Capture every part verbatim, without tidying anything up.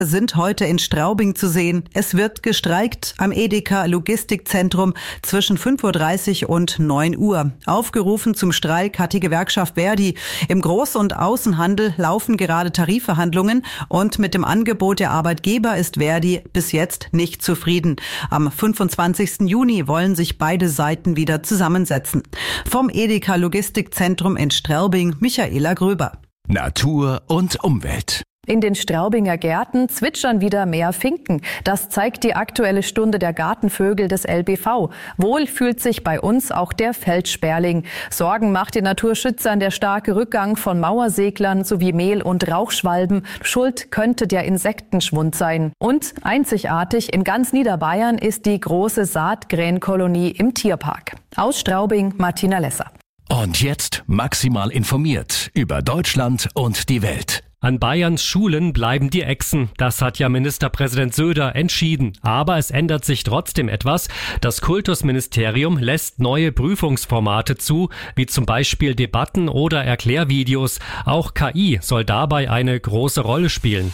sind heute in Straubing zu sehen. Es wird gestreikt am Edeka Logistikzentrum zwischen fünf Uhr dreißig und neun Uhr. Aufgerufen zum Streik hat die Gewerkschaft Verdi. Im Groß- und Außenhandel laufen gerade Tarifverhandlungen und mit dem Angebot der Arbeitgeber ist Verdi bis jetzt nicht zufrieden. Am fünfundzwanzigsten Juni wollen sich beide Seiten wieder zusammensetzen. Vom Edeka Logistikzentrum in Straubing, Michaela Gröber. Natur und Umwelt. In den Straubinger Gärten zwitschern wieder mehr Finken. Das zeigt die Aktuelle Stunde der Gartenvögel des L B V. Wohl fühlt sich bei uns auch der Feldsperling. Sorgen macht den Naturschützern der starke Rückgang von Mauerseglern sowie Mehl- und Rauchschwalben. Schuld könnte der Insektenschwund sein. Und einzigartig in ganz Niederbayern ist die große Saatgränkolonie im Tierpark. Aus Straubing, Martina Lesser. Und jetzt maximal informiert über Deutschland und die Welt. An Bayerns Schulen bleiben die Echsen. Das hat ja Ministerpräsident Söder entschieden. Aber es ändert sich trotzdem etwas. Das Kultusministerium lässt neue Prüfungsformate zu, wie zum Beispiel Debatten oder Erklärvideos. Auch K I soll dabei eine große Rolle spielen.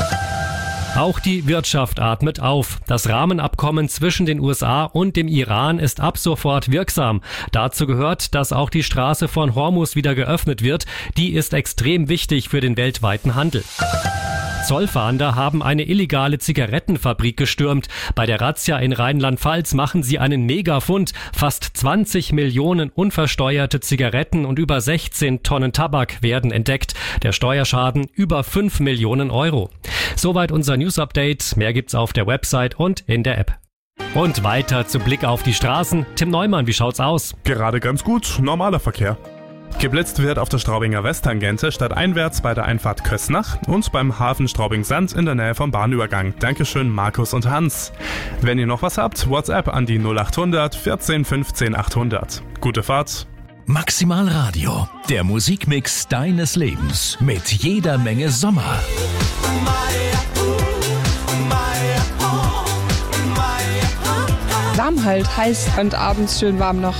Auch die Wirtschaft atmet auf. Das Rahmenabkommen zwischen den U S A und dem Iran ist ab sofort wirksam. Dazu gehört, dass auch die Straße von Hormuz wieder geöffnet wird. Die ist extrem wichtig für den weltweiten Handel. Zollfahnder haben eine illegale Zigarettenfabrik gestürmt. Bei der Razzia in Rheinland-Pfalz machen sie einen Megafund. Fast zwanzig Millionen unversteuerte Zigaretten und über sechzehn Tonnen Tabak werden entdeckt. Der Steuerschaden über fünf Millionen Euro. Soweit unser News-Update. Mehr gibt's auf der Website und in der App. Und weiter zu Blick auf die Straßen. Tim Neumann, wie schaut's aus? Gerade ganz gut, normaler Verkehr. Geblitzt wird auf der Straubinger Westtangente stadteinwärts bei der Einfahrt Kösnach und beim Hafen Straubing-Sand in der Nähe vom Bahnübergang. Dankeschön Markus und Hans. Wenn ihr noch was habt, WhatsApp an die null achthundert vierzehn fünfzehn achthundert. Gute Fahrt. Maximal Radio, der Musikmix deines Lebens mit jeder Menge Sommer. Warm halt, heiß und abends schön warm noch.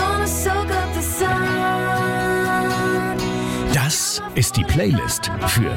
Das ist die Playlist für